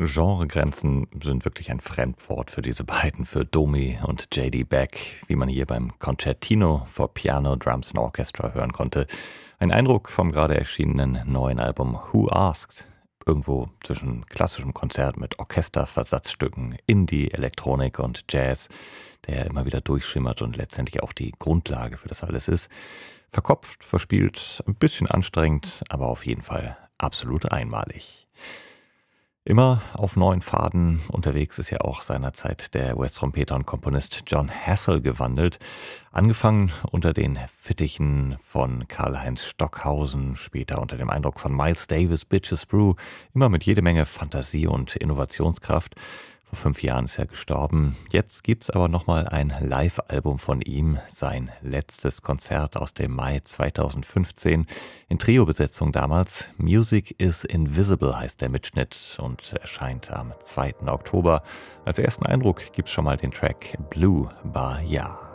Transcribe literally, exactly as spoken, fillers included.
Genregrenzen sind wirklich ein Fremdwort für diese beiden, für Domi und J D. Beck, wie man hier beim Concertino for Piano, Drums and Orchestra hören konnte. Ein Eindruck vom gerade erschienenen neuen Album Who Asked? Irgendwo zwischen klassischem Konzert mit Orchesterversatzstücken, Indie, Elektronik und Jazz, der immer wieder durchschimmert und letztendlich auch die Grundlage für das alles ist. Verkopft, verspielt, ein bisschen anstrengend, aber auf jeden Fall absolut einmalig. Immer auf neuen Pfaden unterwegs ist ja auch seinerzeit der U S-Trompeter und Komponist Jon Hassell gewandelt. Angefangen unter den Fittichen von Karl-Heinz Stockhausen, später unter dem Eindruck von Miles Davis, Bitches Brew, immer mit jede Menge Fantasie und Innovationskraft. Vor fünf Jahren ist er gestorben. Jetzt gibt's aber nochmal ein Live-Album von ihm, sein letztes Konzert aus dem Mai zweitausendfünfzehn. In Trio-Besetzung damals. Music is Invisible heißt der Mitschnitt und erscheint am zweiten Oktober. Als ersten Eindruck gibt's schon mal den Track Blue Bar Ja.